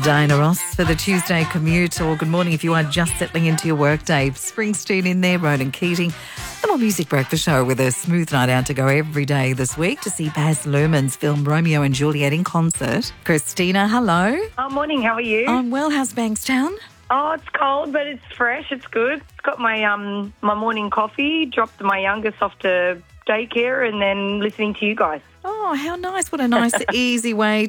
Diana Ross for the Tuesday commute, or good morning if you are just settling into your work day. Springsteen in there, Ronan Keating. The More Music Breakfast Show with a smooth night out to go every day this week to see Baz Luhrmann's film Romeo and Juliet in concert. Christina, hello. Oh, morning. How are you? I'm well. How's Bankstown? Oh, it's cold, but it's fresh. It's good. It's got my my morning coffee, dropped my youngest off to daycare, and then listening to you guys. Oh, how nice. What a nice, easy way